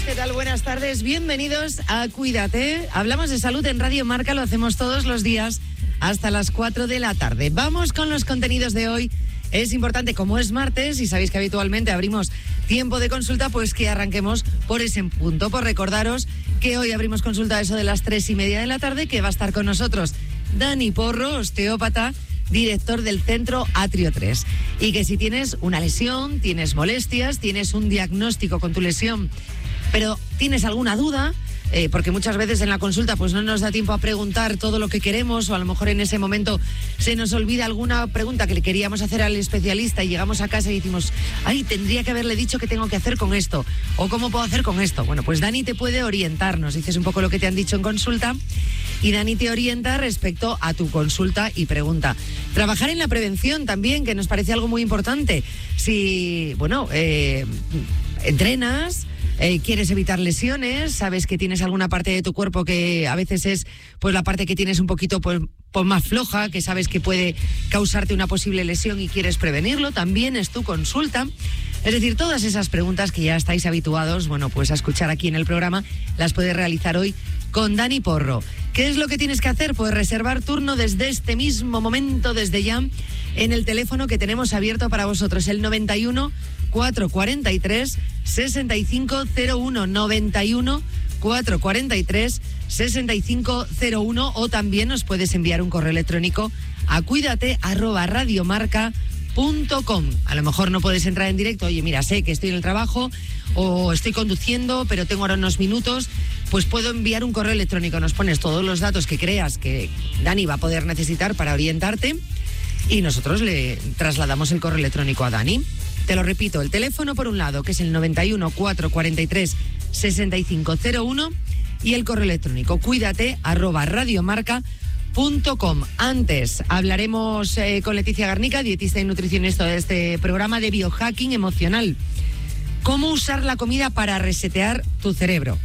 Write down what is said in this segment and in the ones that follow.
¿Qué tal? Buenas tardes, bienvenidos a Cuídate. Hablamos de salud en Radio Marca, lo hacemos todos los días hasta las 4 de la tarde. Vamos con los contenidos de hoy. Es importante, como es martes y sabéis que habitualmente abrimos tiempo de consulta, pues que arranquemos por ese punto. Por recordaros que hoy abrimos consulta a eso de las 3:30 de la tarde, que va a estar con nosotros Dani Porro, osteópata, director del Centro Atrio 3. Y que si tienes una lesión, tienes molestias, tienes un diagnóstico con tu lesión, pero tienes alguna duda, porque muchas veces en la consulta pues no nos da tiempo a preguntar todo lo que queremos, o a lo mejor en ese momento se nos olvida alguna pregunta que le queríamos hacer al especialista y llegamos a casa y decimos, ay, tendría que haberle dicho qué tengo que hacer con esto, o cómo puedo hacer con esto. Bueno, pues Dani te puede orientar, nos dices un poco lo que te han dicho en consulta y Dani te orienta respecto a tu consulta y pregunta. Trabajar en la prevención también, que nos parece algo muy importante. Si, entrenas, quieres evitar lesiones, sabes que tienes alguna parte de tu cuerpo que a veces es pues la parte que tienes un poquito pues más floja, que sabes que puede causarte una posible lesión y quieres prevenirlo, también es tu consulta. Es decir, todas esas preguntas que ya estáis habituados, bueno, pues a escuchar aquí en el programa, las puedes realizar hoy con Dani Porro. ¿Qué es lo que tienes que hacer? Pues reservar turno desde este mismo momento, desde ya, en el teléfono que tenemos abierto para vosotros, el 91 443 6501, 91 443 6501, o también nos puedes enviar un correo electrónico a cuidate@radiomarca.com. A lo mejor no puedes entrar en directo, oye, mira, sé que estoy en el trabajo o estoy conduciendo, pero tengo ahora unos minutos, pues puedo enviar un correo electrónico. Nos pones todos los datos que creas que Dani va a poder necesitar para orientarte y nosotros le trasladamos el correo electrónico a Dani. Te lo repito, el teléfono por un lado, que es el 91 443 6501, y el correo electrónico cuidate@radiomarca.com. Antes hablaremos con Leticia Garnica, dietista y nutricionista de este programa, de biohacking emocional. ¿Cómo usar la comida para resetear tu cerebro?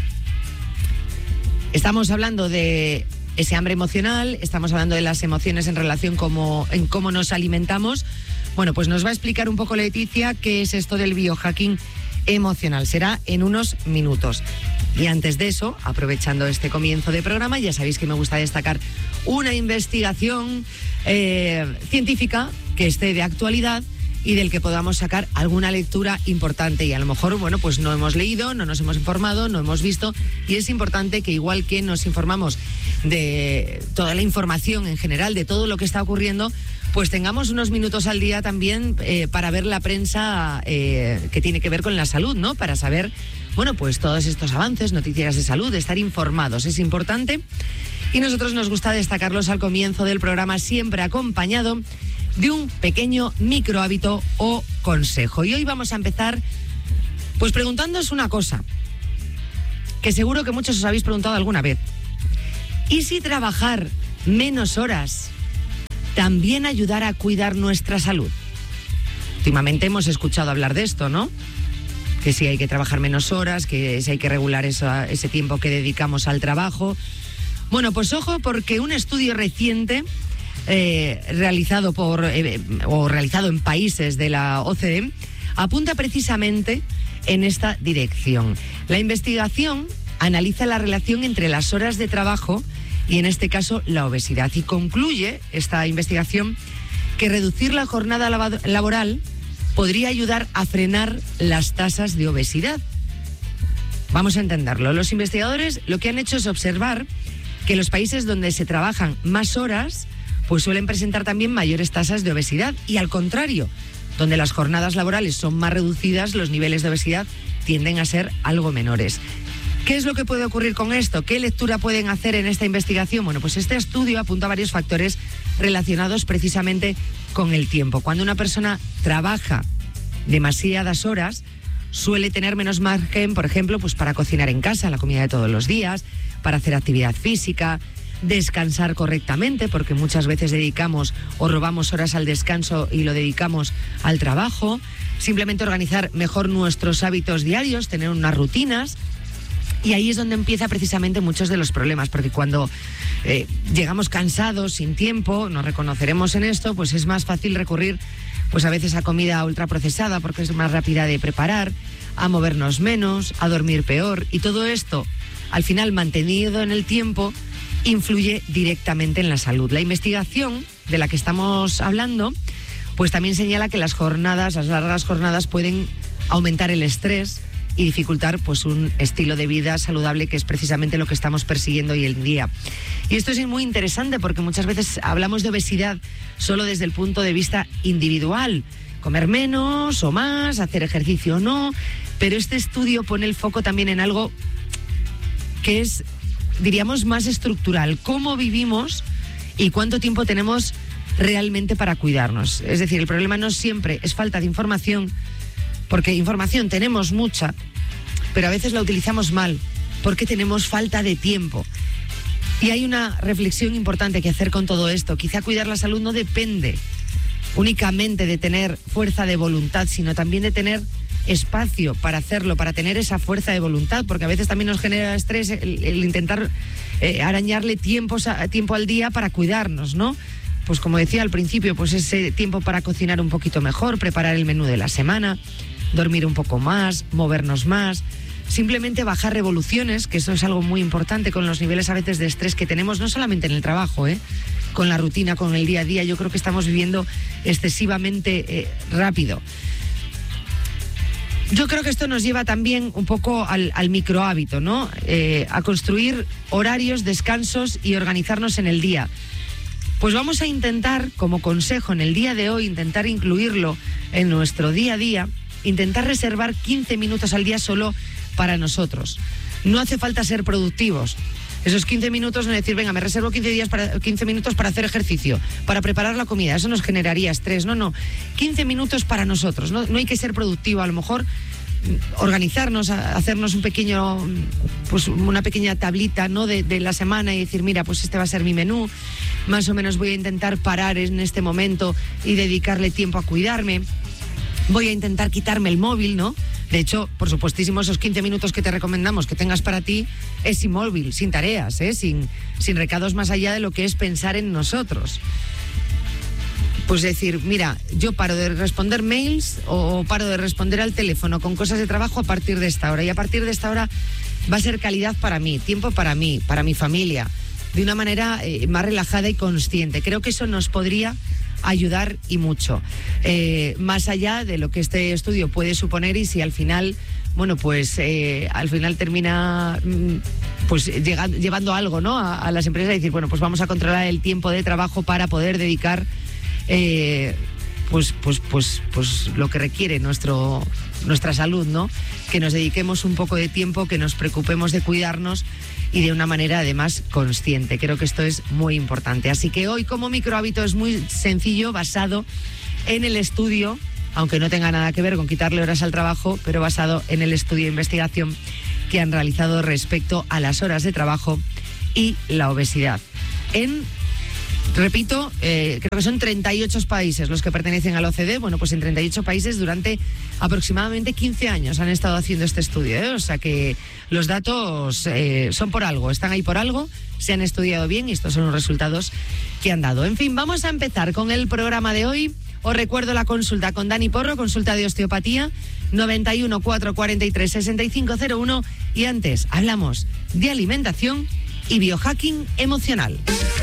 Estamos hablando de ese hambre emocional, estamos hablando de las emociones en relación en cómo nos alimentamos. Bueno, pues nos va a explicar un poco Leticia qué es esto del biohacking emocional. Será en unos minutos. Y antes de eso, aprovechando este comienzo de programa, ya sabéis que me gusta destacar una investigación científica que esté de actualidad y del que podamos sacar alguna lectura importante. Y a lo mejor, bueno, pues no hemos leído, no nos hemos informado, no hemos visto, y es importante que, igual que nos informamos de toda la información en general, de todo lo que está ocurriendo, pues tengamos unos minutos al día también para ver la prensa que tiene que ver con la salud, ¿no? Para saber, bueno, pues todos estos avances, noticias de salud, estar informados es importante. Y nosotros nos gusta destacarlos al comienzo del programa, siempre acompañado de un pequeño micro hábito o consejo. Y hoy vamos a empezar pues preguntándoos una cosa que seguro que muchos os habéis preguntado alguna vez. ¿Y si trabajar menos horas también ayudara a cuidar nuestra salud? Últimamente hemos escuchado hablar de esto, ¿no? Que si hay que trabajar menos horas, que si hay que regular ese tiempo que dedicamos al trabajo. Bueno, pues ojo, porque un estudio reciente realizado en países de la OCDE apunta precisamente en esta dirección. La investigación analiza la relación entre las horas de trabajo y, en este caso, la obesidad, y concluye esta investigación que reducir la jornada laboral podría ayudar a frenar las tasas de obesidad. Vamos a entenderlo. Los investigadores lo que han hecho es observar que los países donde se trabajan más horas pues suelen presentar también mayores tasas de obesidad, y al contrario, donde las jornadas laborales son más reducidas, los niveles de obesidad tienden a ser algo menores. ¿Qué es lo que puede ocurrir con esto? ¿Qué lectura pueden hacer en esta investigación? Bueno, pues este estudio apunta a varios factores relacionados precisamente con el tiempo. Cuando una persona trabaja demasiadas horas, suele tener menos margen, por ejemplo, pues para cocinar en casa, la comida de todos los días, para hacer actividad física, descansar correctamente, porque muchas veces dedicamos o robamos horas al descanso y lo dedicamos al trabajo. Simplemente organizar mejor nuestros hábitos diarios, tener unas rutinas. Y ahí es donde empieza precisamente muchos de los problemas, porque cuando llegamos cansados, sin tiempo, nos reconoceremos en esto, pues es más fácil recurrir pues a veces a comida ultraprocesada, porque es más rápida de preparar, a movernos menos, a dormir peor, y todo esto, al final mantenido en el tiempo, influye directamente en la salud. La investigación de la que estamos hablando, pues también señala que las largas jornadas pueden aumentar el estrés y dificultar pues un estilo de vida saludable, que es precisamente lo que estamos persiguiendo hoy en día. Y esto es muy interesante porque muchas veces hablamos de obesidad solo desde el punto de vista individual, comer menos o más, hacer ejercicio o no, pero este estudio pone el foco también en algo que es, diríamos, más estructural: cómo vivimos y cuánto tiempo tenemos realmente para cuidarnos. Es decir, el problema no siempre es falta de información, porque información tenemos mucha, pero a veces la utilizamos mal porque tenemos falta de tiempo. Y hay una reflexión importante que hacer con todo esto. Quizá cuidar la salud no depende únicamente de tener fuerza de voluntad, sino también de tener espacio para hacerlo, para tener esa fuerza de voluntad, porque a veces también nos genera estrés el intentar arañarle tiempo al día para cuidarnos, ¿no? Pues como decía al principio, pues ese tiempo para cocinar un poquito mejor, preparar el menú de la semana, dormir un poco más, movernos más, simplemente bajar revoluciones, que eso es algo muy importante con los niveles a veces de estrés que tenemos, no solamente en el trabajo, con la rutina, con el día a día. Yo creo que estamos viviendo excesivamente rápido. Yo creo que esto nos lleva también un poco al microhábito, ¿no? A construir horarios, descansos y organizarnos en el día. Pues vamos a intentar, como consejo en el día de hoy, intentar incluirlo en nuestro día a día, intentar reservar 15 minutos al día solo para nosotros. No hace falta ser productivos. Esos 15 minutos no es decir, venga, me reservo 15 minutos para hacer ejercicio, para preparar la comida. Eso nos generaría estrés. No. 15 minutos para nosotros. No hay que ser productivo. A lo mejor organizarnos, hacernos una pequeña tablita, ¿no?, de la semana, y decir, mira, pues este va a ser mi menú. Más o menos voy a intentar parar en este momento y dedicarle tiempo a cuidarme. Voy a intentar quitarme el móvil, ¿no? De hecho, por supuestísimo, esos 15 minutos que te recomendamos que tengas para ti es sin móvil, sin tareas, sin recados más allá de lo que es pensar en nosotros. Pues decir, mira, yo paro de responder mails o paro de responder al teléfono con cosas de trabajo a partir de esta hora. Y a partir de esta hora va a ser calidad para mí, tiempo para mí, para mi familia, de una manera más relajada y consciente. Creo que eso nos podría ayudar y mucho, más allá de lo que este estudio puede suponer, y si al final, bueno, pues al final termina pues llevando algo, ¿no?, a las empresas, a decir, bueno, pues vamos a controlar el tiempo de trabajo para poder dedicar pues lo que requiere nuestra salud, ¿no? Que nos dediquemos un poco de tiempo, que nos preocupemos de cuidarnos y de una manera además consciente. Creo que esto es muy importante. Así que hoy, como microhábito, es muy sencillo, basado en el estudio, aunque no tenga nada que ver con quitarle horas al trabajo, pero basado en el estudio de investigación que han realizado respecto a las horas de trabajo y la obesidad. Repito, creo que son 38 países los que pertenecen a la OCDE. Bueno, pues en 38 países durante aproximadamente 15 años han estado haciendo este estudio, O sea que los datos son por algo, están ahí por algo, se han estudiado bien y estos son los resultados que han dado. En fin, vamos a empezar con el programa de hoy. Os recuerdo la consulta con Dani Porro, consulta de osteopatía, 91 443 6501. Y antes hablamos de alimentación y biohacking emocional.